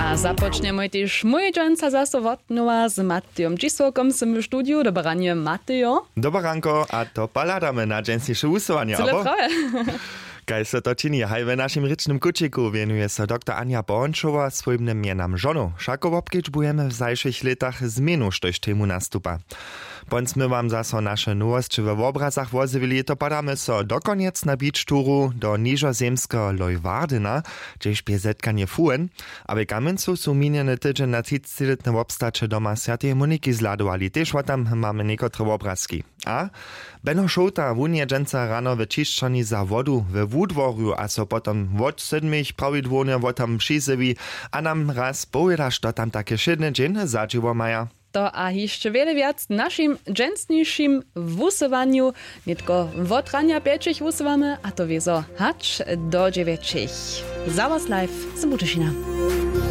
A započneme tiež môj džanca zase odnova s Matejom Džisvokom som v štúdiu. Dobranie, Matejo. Dobaranko, a to paladame na dženstnejšie usovanie, Cele prawe. Kaj se to čini, haj v našim rycznym kuciku venuje se dr. Anja Bornčova svojim mienam žonu. Šako obkeč budeme v zajších letach zmenu, štož tému nastupa. Bądź my wam zaso nasze nowości w obrazach wozywili, to padamy so dokoniec na beach turu do niżozemskiego Leuwardyna, gdzieś piezetkanie fuhen, aby kamencu su miniony tydzień na 30-letne obstacze doma Świętej Moniki zladowali. Też tam mamy niekotre obrazki. A Beno Šouta wunie dżęca rano wyczyszczoni za wodu we wódworju, a so potom wod sydmich prawidłownie wotam przyzywi, a nam raz powiedasz, to tam takie szydny dzień zadziło maja. To a jeszcze wiele wiac naszym dżęsniejszym wusowaniu, nie tylko od rania 5 wusowamy, a to wieso hacz do 9. Za was live z Budyszina.